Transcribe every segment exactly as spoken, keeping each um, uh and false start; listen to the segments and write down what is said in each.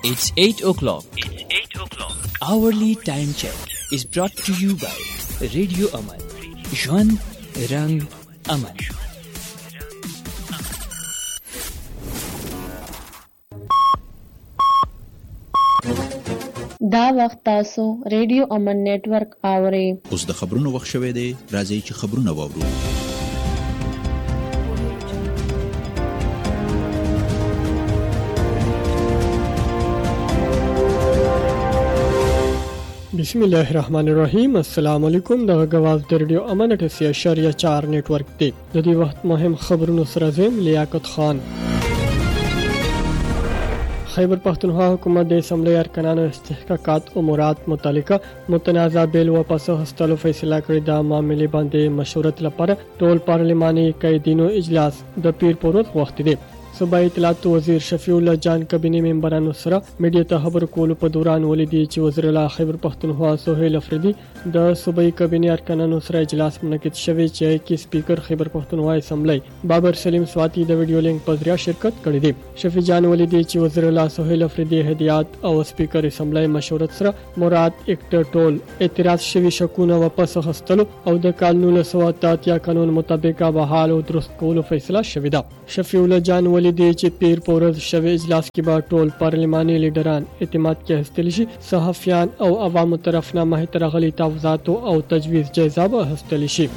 It's eight o'clock. It's eight o'clock. Hourly time check is brought to you by Radio Aman. Jwan Rang Aman. دا وخت تاسو ریډیو امن نیټورک اورئ. اوس د خبرونو وخت شوی دی. راځئ چې خبرونه واورو. بسم الله الرحمن الرحیم. السلام علیکم. د غواز د ریډیو امن اټسیا شریعه چار نیټورک دی. د دې وخت مهم خبرونو سره زم لیاقت خان. خیبر پختونخوا حکومت د اسمبلی ارکانانو استحقاقات او مراد متعلقه متنازع بیل واپس هستلو فیصله کړې. د معاملې باندې مشورت لپاره ټول پارلماني قیدینو اجلاس د پیر پروت وخت دی. صوبایي اطلاعات وزیر شفیع الله جان کابینه ممبرانو سره میډیا ته خبر کولو په دوران ولیدي چې وزیر اعلی خیبر پختونخوا سهیل افریدي د صوبایي کابینه ارکانانو سره اجلاس منعقد شوی چې کې سپیکر خیبر پختونخوا اسمبلی بابر سلیم سواتی د ویډیو لینک په ذریعہ شرکت کړی دی. شفیع جان ولیدي چې وزیر اعلی سهیل افریدي هدایت او سپیکر اسمبلی مشورت سره مراد اکټ ټول اعتراض شوی شکونه واپس غوښتلو او د قانون نولس سوه اتیا قانون مطابق بحال او درست کولو فیصله شوې ده. شفیع الله جان دی چې پیر پورز شوی اجلاس کې به ټول پارلماني لیډران اعتماد کې هستل شي. صحافیان او عوامو طرف نه مه تر غلي تفاوضات او تجویز جایزه به هستل شي.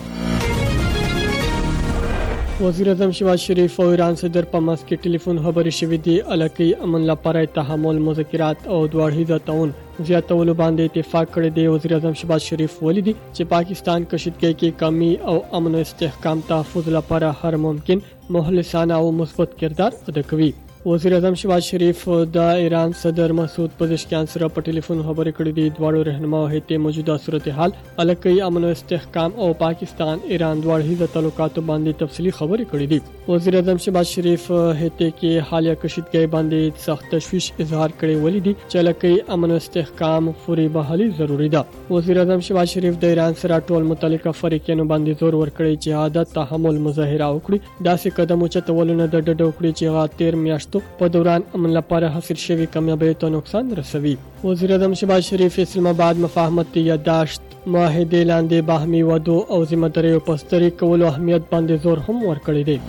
وزیر اعظم شهباز شریف او ایران صدر په ماسک کې ټلیفون خبرې شوې دي. الکی امن لپاره تحمل مذاکرات او دوه تعاون زیاتولو باندې اتفاق کړی دی. وزیر اعظم شهباز شریف ولیدي چې پاکستان کشیدګۍ کې کمی او امن او استحکام تحفظ لپاره هر ممکن مخلصانه او مثبت کردار ادا کوي. وزیر اعظم شهباز شریف د ایران صدر مسعود پزشکیان سره په ټلیفون خبرې کړې دي. دواړو رهنما هیته موجوده صورتحال الکی امن او استحکام او پاکستان ایران دواړو تعلقاتو باندې تفصیلی خبرې کړې دي. وزیر اعظم شهباز شریف هیته کې حالیه کشیدګۍ باندې سخت تشویش اظهار کړی ولیدي چې الکی امن او استحکام فوري بحالي ضروری ده. وزیر اعظم شهباز شریف د ایران سره ټول متعلقه فریقونو باندې زور ورکړی چې عادت تحمل مظاهره وکړي. داسې قدم اوچتولونه د ډډ وکړي چې غا تیر میاشت په دوران امن لپاره حاصل شوی کامیابی ته نقصان رسوي. وزیر اعظم شهباز شریف اسلام آباد مفاهمت یادداشت معاهده لاندې باهمي ودو او ذمہ داریو پستری کولو اهمیت باندې زور هم ورکړی دی.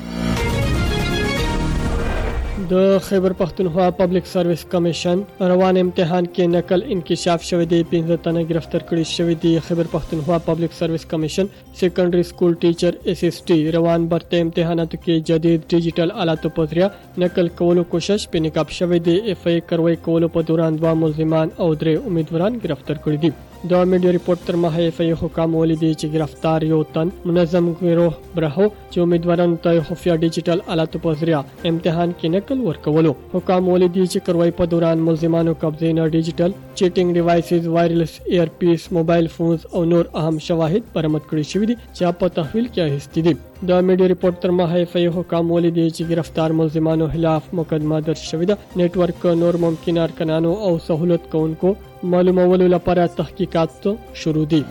د خیبر پختونخوا پبلک سرویس کمیشن روان امتحان کې نقل انکشاف شوی دی. پنځه تنه گرفتار کړي شوی دی. خیبر پختونخوا پبلک سرویس کمیشن سیکنډري سکول ټیچر ایس ایس ټي روان برته امتحاناتو کې جدید ډیجیټل آلاتو په ذریعہ نقل کولو کوشش په نقاب شوی دی. اف ای کاروای کولو په دوران دوه ملزمان او درې امیدواران گرفتار کړي دي. د میډیا ریپورت تر مخه اف ای حکام ولیدي چې گرفتار یو تن منظم گروه برهو چې امیدوارانو ته خفیا ډیجیټل آلاتو په ذریعہ امتحان کې نقل ورکولو. حکام ولیدي چې کاروای په دوران ملزمانو قبضه نه ډیجیټل چیټینګ ډیوایسز وایرلیس ایئر پیس موبایل فونز او نور اهم شواهد برآمد کړي شوی دي چې په تحویل کې اخیستي دي. د میډیا ریپورت تر مخه اف ای حکام ولیدي چې گرفتار ملزمانو خلاف مقدمه درج شوې ده. نیټ ورک نور ممکن ارکانانو او سہولت کوونکو معلومولو لپاره تحقیقات شروع دي.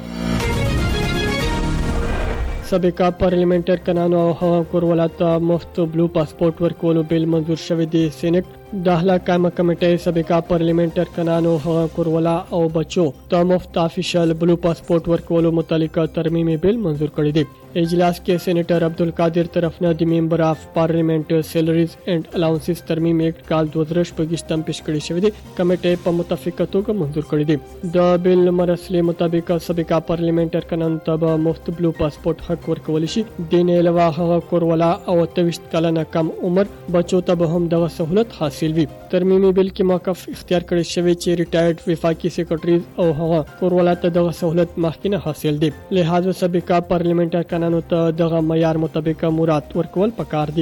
سابقه پارلیمنټر کنانو او هوا کورولات مفت بلو پاسپورت ورکولو بیل منظور شوی دی. سېنات داخله قائمه کمیټه سابقه پارلیمنټر کنانو هوا کورولا او بچو ته مفت افیشل بلو پاسپورت ورکولو متعلقه ترمیمي بیل منظور کړی دی. اجلاس کې سېنیټر عبدالقادر طرفنه د ممبر اف پارلیمنت سیلریز اینڈ الاونسز ترمیم ایکټ کال دوه زره شپږ تم پیش کړی شوی دی. کمیټه په متفقه توګه منظور کړی دی. د بیل نمبر اصلي مطابق سابقه پارلیمنټر کنانو ته مفت بلو پاسپورت حق ورکول شي. دین علاوه هغه کورولا او اتويشت کلنه کم عمر بچو ته به هم دغه سہولت حاصل وي. ترمیمي بیل کې موقف اختیار کړی شوی چې ریټایرډ وفاقي سیکریټریز او هغه کورولا ته دغه سہولت مخکې حاصل دي. لہذا سابقه پارلیمنټر کنانو ته دغه معیار مطابق مراد ورکول پکار دي.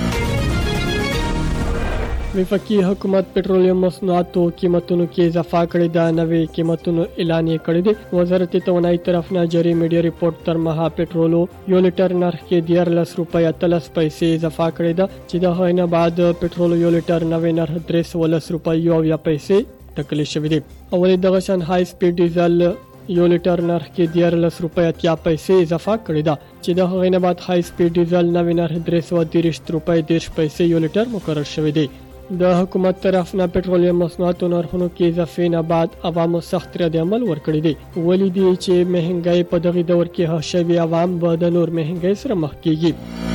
وفاقي حکومت پټرولیم مصنوعاتو قیمتونو کې اضافه کړې ده. نوې قیمتونو اعلان یې کړی دی. وزارت توانایي طرف نه جاری میډیا ریپورت تر مها پټرولو یو لیټر نرخ کې دیارلس روپۍ اتلس پیسې اضافه کړې ده چې د هغې نه بعد پټرولو یو لیټر نوې نرخ درې سوه لس روپۍ یو اویا پیسې ټاکلی شوی دی. اولې دغه شان های سپیډ ډیزل یو لیټر نرخ کې دیارلس روپۍ اتیا پیسې اضافه کړې ده چې د هغې نه بعد های سپیډ ډیزل نوې نرخ درې سوه دېرش روپۍ دېرش پیسې یو لیټر مقرر شوی دی. د حکومت طرف نه پټرولیم مصنوعاتو نرخونو کې اضافې نه بعد عوامو سخت رد عمل ورکړی دی. ولې دی چې مهنګای په دغه دور کې هشوي عوام به د نور مهنګای سره مخ کیږي.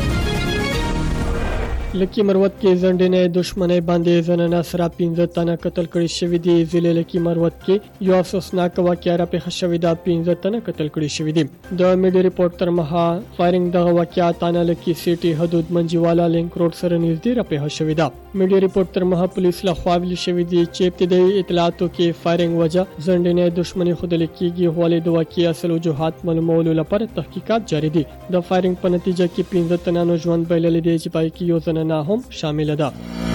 لکی مروت کې ځنډنې دښمنۍ باندې زنانه سره پنځه تنه قتل کړي شوی دي. ضلع لکی مروت کې یو افسوسناک واقعه را پیښه شوې ده. پنځه تنه قتل کړي شوی دي. د میډیا ریپورت تر مها فایرنګ دغه واقعه تانه لکی سیټي حدود منجوالا لینک روډ سره نږدې را پیښه شوې ده. میډیا ریپورت تر مها پولیس له خوا ویل شوی دی چې ابتدایي اطلاعاتو کې فایرنګ وجه ځنډنې دښمنۍ خودل کېږي. ولې د واقعي اصل وجوهات معلومولو لپاره تحقیقات جاری دي. د فایرنګ په نتیجه کې پنځه تنانو ژوند بایلل دي چې پای کې یو زنه نه هم شامل ده.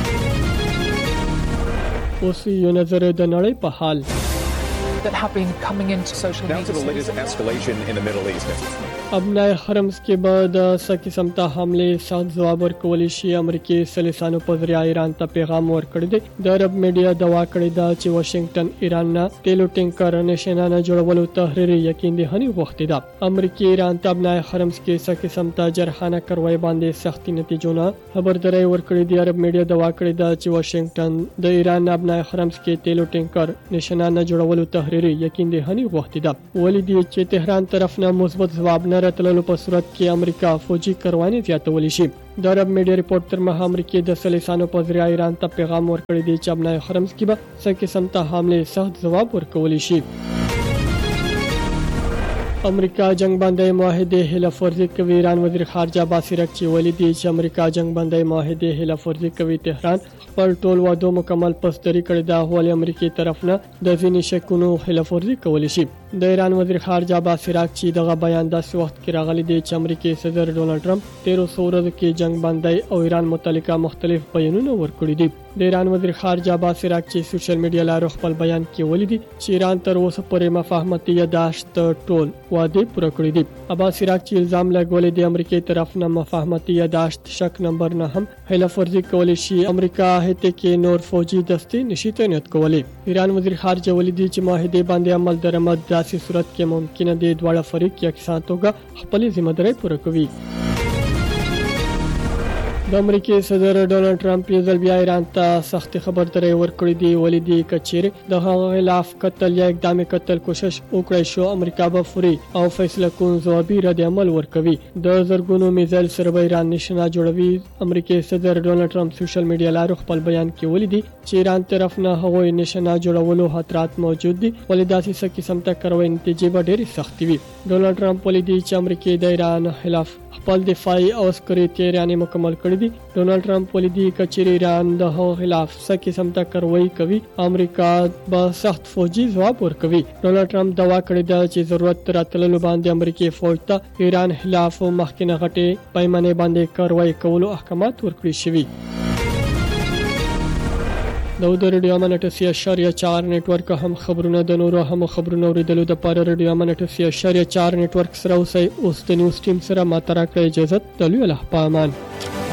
اوس یو نظر د نړۍ په حال that have been coming into social media. Down to the latest escalation in the Middle East. ابنای حرمز کې به د سکی سمتا حمله سخت جواب ورکول شي. امریکای سلیسانو په ذریعہ ایران ته پیغام ورکړی دی. د عرب میډیا دوا کړې ده چې واشنگټن ایران نه تیلو ټینکر نشانه جوړولو تحریری یقین دهنی غوښتي ده. امریکای ایران ته ابنای حرمز کې سکی سمتا جرحانه کروي باندې سختي نتیجونه خبرداري ورکړې دي. عرب میډیا دوا کړې ده چې واشنگټن د ایران ابنای حرمز کې تیلو ټینکر نشانه جوړولو تحریری یقین دهنی غوښتي ده. ولې دی چې تهران طرف نه مثبت جواب نه راتللو په صورت کې امریکا فوجي کاروانې زیاتولی شي. د عرب میډیا ریپورت تر مها امریکای د سلیسانو په ذریعہ ایران ته پیغام ورکړی دی چې ابنای حرمز کې به څه قسم ته حمله سخت جواب ورکولی شي. امریکا جنگ باندې معاهده حلف ورزي کوي. ایران وزیر خارجه عباس عراقچي ویلي دی چې امریکا جنگ باندې معاهده حلف ورزي کوي. تهران خپل ټول وعده مکمل پسدري کړی دا. ولې امریکای طرف نه د ځینې شکونو حلف ورزي کولی شي. د ایران وزیر خارجه عباس عراقچي دغه بیان داسې وخت کې راغلی دی چې امریکای صدر ډونالد ټرمپ تیرو څو ورځو کې جنگ باندې او ایران متعلقه مختلف بیانونه ورکړي دي. د ایران وزیر خارجه عباس عراقچي سوشل میډیا لارو خپل بیان کې ویلي دي چې ایران تر اوسه پورې مفاهمتي یاداشت ټول وعده پوره کړې دي. عباس عراقچي الزام لګولې دی امریکای طرف نه مفاهمتي یاداشت شک نمبر نه هم حلف ورزي کولی شي. امریکا هته کې نور فوجي دستې نشي تعینات کولی. ایران وزیر خارجه ویلي دی چې معاهده باندې عمل درآمد داسې صورت کې ممکنه دی دواړه فریق یکسان توګه خپل ذمہ داری پوره کوي. د امریکای صدر ډونالد ټرمپ یې ځل بیا ایران ته سخت خبرداري ورکړې دی. ولې دی کچېر د هغه خلاف قتل یا اقدام قتل کوشش وکړي شو امریکا به فوري او فیصله کوم ځوابي رد عمل ورکوي. د زرګونو میزایل سره ایران نشانه جوړوي. امریکای صدر ډونالد ټرمپ سوشل میډیا لارو خپل بیان کې ویلي دی چې ایران طرف نه هغوی نشانه جوړولو خطرات موجود دي. ولې داسې څه قسم ته کاروي نتیجې به ډېرې سختې وي. ډونالد ټرمپ ویلي دی چې امریکای د ایران خلاف خپل دفاعي او عسکري تیاریانې مکمل کړې دي. ډونالد ټرمپ ویلي دی چې چیرې ایران د هغو خلاف څه قسم ته کاروي کوي امریکا به سخت فوجي ځواب ورکوي. ډونالد ټرمپ دوا کړې ده چې ضرورت راتللو باندې امریکای فوج ته ایران خلاف مخکینه غټې پیمانې باندې کاروي کولو احکامات ورکړي شوي. د ریډیو امن اټسیا اشاریه چار نیټورک هم خبرونه د نورو هم خبرونه اوریدلو د پاره ریډیو امن اټسیا اشاریه چار نیټورک سره اوسئ. اوس د نیوز ټیم سره ماتره کړی اجازه د لوی الله په امان.